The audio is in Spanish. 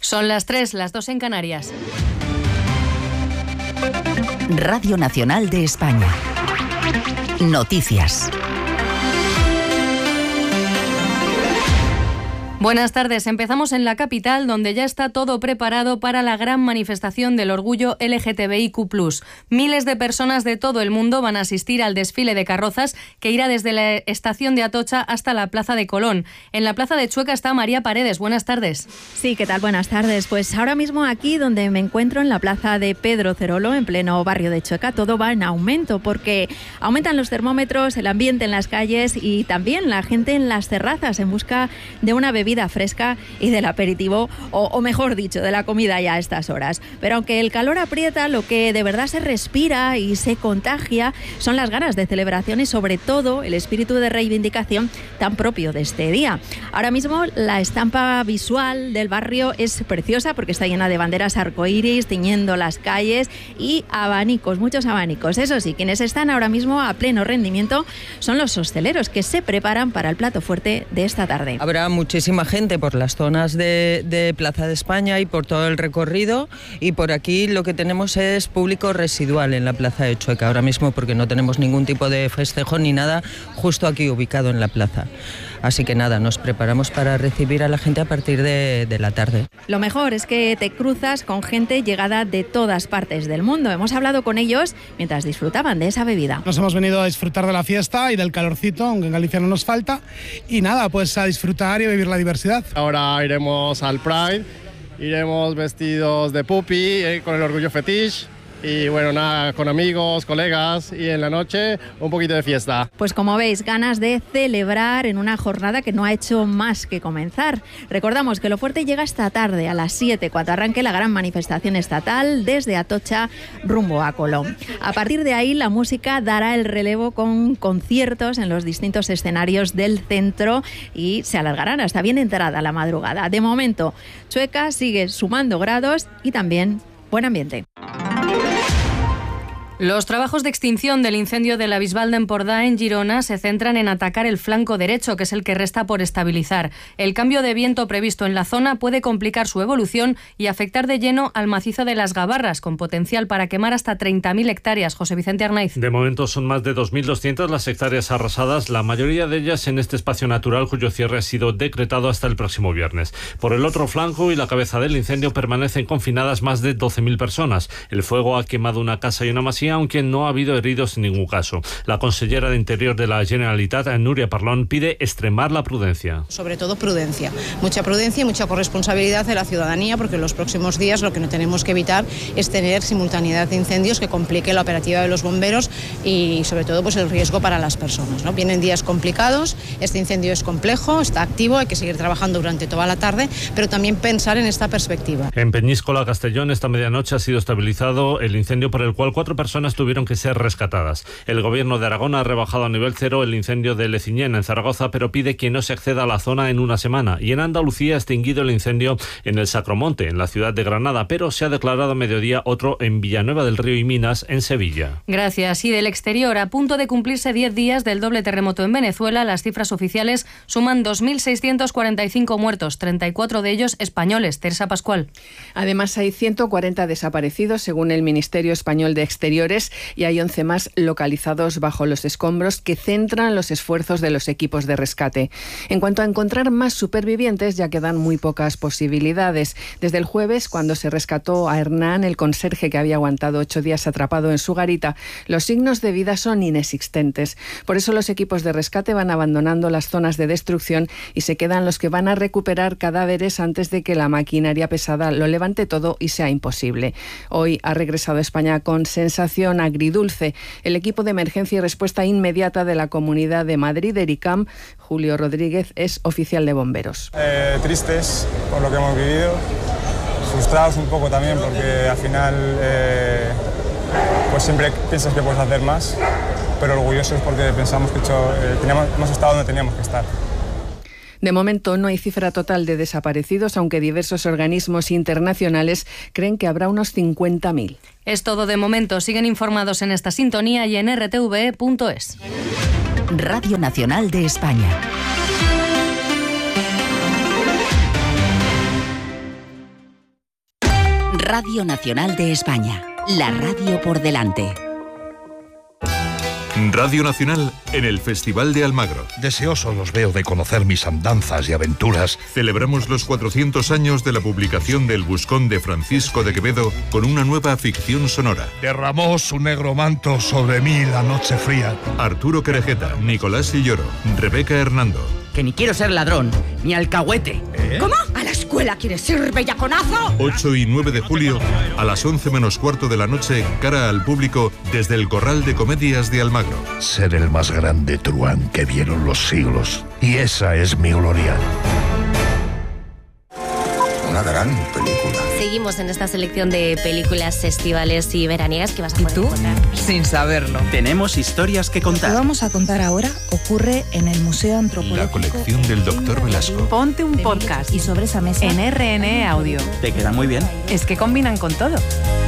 Son las 3, las 2 en Canarias. Radio Nacional de España. Noticias. Buenas tardes. Empezamos en la capital, donde ya está todo preparado para la gran manifestación del orgullo LGTBIQ+. Miles de personas de todo el mundo van a asistir al desfile de carrozas que irá desde la estación de Atocha hasta la Plaza de Colón. En la Plaza de Chueca está María Paredes. Buenas tardes. Sí, ¿qué tal? Buenas tardes. Pues ahora mismo aquí donde me encuentro, en la Plaza de Pedro Cerolo, en pleno barrio de Chueca, todo va en aumento porque aumentan los termómetros, el ambiente en las calles y también la gente en las terrazas en busca de una bebida fresca y del aperitivo, o mejor dicho, de la comida ya a estas horas. Pero aunque el calor aprieta, lo que de verdad se respira y se contagia son las ganas de celebración y sobre todo el espíritu de reivindicación tan propio de este día. Ahora mismo la estampa visual del barrio es preciosa porque está llena de banderas arcoíris tiñendo las calles y abanicos, muchos abanicos. Eso sí, quienes están ahora mismo a pleno rendimiento son los hosteleros que se preparan para el plato fuerte de esta tarde. Habrá muchísima gente por las zonas de Plaza de España y por todo el recorrido, y por aquí lo que tenemos es público residual en la Plaza de Chueca ahora mismo porque no tenemos ningún tipo de festejo ni nada justo aquí ubicado en la plaza. Así que nada, nos preparamos para recibir a la gente a partir de la tarde. Lo mejor es que te cruzas con gente llegada de todas partes del mundo. Hemos hablado con ellos mientras disfrutaban de esa bebida. Nos hemos venido a disfrutar de la fiesta y del calorcito, aunque en Galicia no nos falta. Y nada, pues a disfrutar y a vivir la diversidad. Ahora iremos al Pride, iremos vestidos de pupi, con el orgullo fetiche. Y bueno, nada, con amigos, colegas y en la noche un poquito de fiesta. Pues como veis, ganas de celebrar en una jornada que no ha hecho más que comenzar. Recordamos que lo fuerte llega esta tarde a las 7, cuando arranque la gran manifestación estatal desde Atocha rumbo a Colón. A partir de ahí la música dará el relevo con conciertos en los distintos escenarios del centro y se alargarán hasta bien entrada la madrugada. De momento, Chueca sigue sumando grados y también buen ambiente. Los trabajos de extinción del incendio de la Bisbal d'Empordà en Girona se centran en atacar el flanco derecho, que es el que resta por estabilizar. El cambio de viento previsto en la zona puede complicar su evolución y afectar de lleno al macizo de las Gabarras, con potencial para quemar hasta 30.000 hectáreas. José Vicente Arnaiz. De momento son más de 2.200 las hectáreas arrasadas, la mayoría de ellas en este espacio natural cuyo cierre ha sido decretado hasta el próximo viernes. Por el otro flanco y la cabeza del incendio permanecen confinadas más de 12.000 personas. El fuego ha quemado una casa y una masía, aunque no ha habido heridos en ningún caso. La consellera de Interior de la Generalitat, Núria Parlon, pide extremar la prudencia. Sobre todo prudencia, mucha prudencia y mucha corresponsabilidad de la ciudadanía, porque en los próximos días lo que no tenemos que evitar es tener simultaneidad de incendios que complique la operativa de los bomberos y sobre todo pues el riesgo para las personas, ¿no? Vienen días complicados, este incendio es complejo, está activo, hay que seguir trabajando durante toda la tarde, pero también pensar en esta perspectiva. En Peñíscola, Castellón, esta medianoche ha sido estabilizado el incendio por el cual 4 personas tuvieron que ser rescatadas. El gobierno de Aragón ha rebajado a nivel 0 el incendio de Leciñén en Zaragoza, pero pide que no se acceda a la zona en una semana. Y en Andalucía ha extinguido el incendio en el Sacromonte, en la ciudad de Granada, pero se ha declarado a mediodía otro en Villanueva del Río y Minas, en Sevilla. Gracias. Y del exterior, a punto de cumplirse 10 días del doble terremoto en Venezuela, las cifras oficiales suman 2.645 muertos, 34 de ellos españoles. Teresa Pascual. Además, hay 140 desaparecidos, según el Ministerio Español de Exteriores, y hay 11 más localizados bajo los escombros que centran los esfuerzos de los equipos de rescate. En cuanto a encontrar más supervivientes, ya quedan muy pocas posibilidades. Desde el jueves, cuando se rescató a Hernán, el conserje que había aguantado 8 días atrapado en su garita, los signos de vida son inexistentes. Por eso los equipos de rescate van abandonando las zonas de destrucción y se quedan los que van a recuperar cadáveres antes de que la maquinaria pesada lo levante todo y sea imposible. Hoy ha regresado a España con sensación agridulce el equipo de emergencia y respuesta inmediata de la Comunidad de Madrid, ERICAM. Julio Rodríguez es oficial de bomberos. Tristes por lo que hemos vivido, frustrados un poco también porque al final pues siempre piensas que puedes hacer más, pero orgullosos porque pensamos que hemos estado donde teníamos que estar. De momento no hay cifra total de desaparecidos, aunque diversos organismos internacionales creen que habrá unos 50.000. Es todo de momento. Siguen informados en esta sintonía y en rtve.es. Radio Nacional de España. Radio Nacional de España. La radio por delante. Radio Nacional en el Festival de Almagro. Deseoso los veo de conocer mis andanzas y aventuras. Celebramos los 400 años de la publicación del Buscón de Francisco de Quevedo con una nueva ficción sonora. Derramó su negro manto sobre mí la noche fría. Arturo Querejeta, Nicolás Silloro, Rebeca Hernando. Que ni quiero ser ladrón, ni alcahuete. ¿Cómo? ¿A la escuela quieres ir, bellaconazo? 8 y 9 de julio, a las 11 menos cuarto de la noche, cara al público, desde el Corral de Comedias de Almagro. Ser el más grande truán que vieron los siglos. Y esa es mi gloria. Una gran película. Seguimos en esta selección de películas estivales y veraniegas que vas a poder encontrar. Sin saberlo. Tenemos historias que contar. Lo que vamos a contar ahora ocurre en el Museo Antropológico. La colección del Dr. Velasco. Ponte un podcast. Y sobre esa mesa en RNE Audio. Te queda muy bien. Es que combinan con todo.